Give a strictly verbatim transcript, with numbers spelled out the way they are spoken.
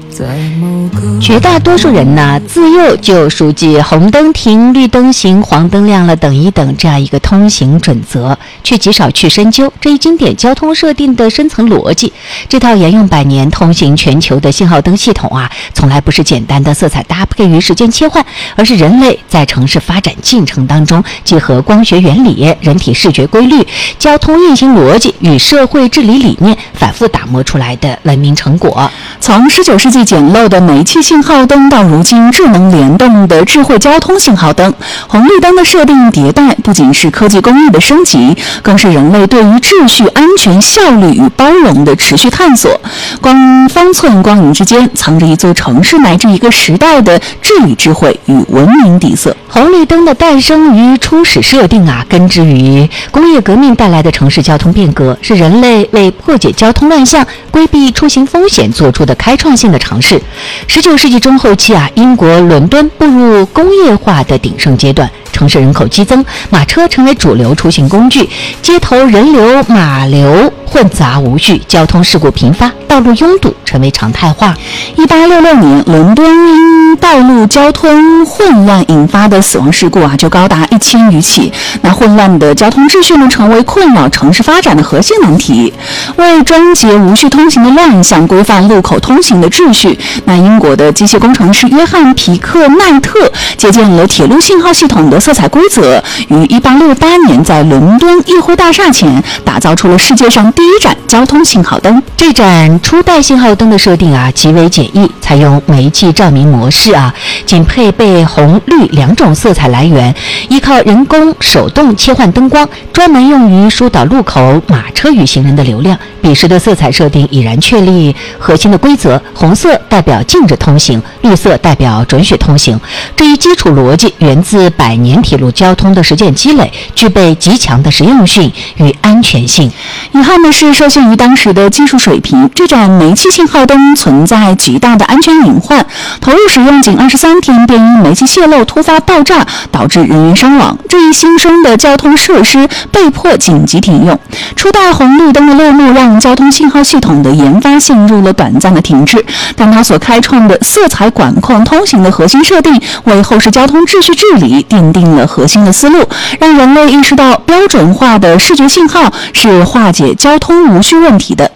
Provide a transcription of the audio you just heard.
绝大多数人呢，自幼就熟记红灯停、绿灯行、黄灯亮了等一等这样一个通行准则，却极少去深究这一经典交通设定的深层逻辑。这套沿用百年、通行全球的信号灯系统啊，从来不是简单的色彩搭配与时间切换，而是人类在城市发展进程当中结合光学原理、人体视觉规律、交通运行逻辑与社会治理理念反复打磨出来的文明成果。 从十九世纪简陋的煤气信号灯到如今智能联动的智慧交通信号灯，红绿灯的设定迭代不仅是科技工艺的升级，更是人类对于秩序、安全、效率与包容的持续探索。光方寸光影之间，藏着一座城市乃至一个时代的治理智慧与文明底色。 红绿灯的诞生与初始设定啊，根植于工业革命带来的城市交通变革，是人类为破解交通乱象、规避出行风险做出的开创性的尝试。十九世纪中后期啊，英国伦敦步入工业化的鼎盛阶段，城市人口激增，马车成为主流出行工具，街头人流马流混杂无序，交通事故频发，道路拥堵成为常态化。 一八六六年，伦敦因道路交通混乱引发的死亡事故啊，就高达一千余起。那混乱的交通秩序呢，成为困扰城市发展的核心难题。为终结无序通行的乱象，规范路口通行的秩序，那英国的机械工程师约翰皮克奈特借鉴了铁路信号系统的色彩规则，于一八六八年在伦敦议会大厦前打造出了世界上第一盏交通信号灯。 这盏初代信号灯的设定啊，极为简易，采用煤气照明模式啊，仅配备红绿两种色彩来源，依靠人工手动切换灯光，专门用于疏导路口马车与行人的流量。彼时的色彩设定已然确立核心的规则，红色代表禁止通行，绿色代表准许通行。这一基础逻辑源自百年铁路交通的实践积累，具备极强的实用性与安全性。 遗憾的是，受限于当时的技术水平，这盏煤气信号灯存在极大的安全隐患，投入使用仅二十三天便因煤气泄漏突发爆炸，导致人员伤亡。这一新生的交通设施被迫紧急停用。初代红绿灯的落幕让交通信号系统的研发陷入了短暂的停滞，但它所开创的色彩管控通行的核心设定，为后世交通秩序治理奠定了核心的思路，让人类意识到标准化的视觉信号是化解交通无序问题的